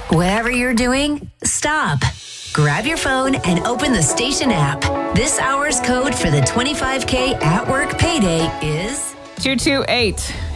Whatever you're doing, stop. Grab your phone and open the station app. This hour's code for the 25K at work payday is 228.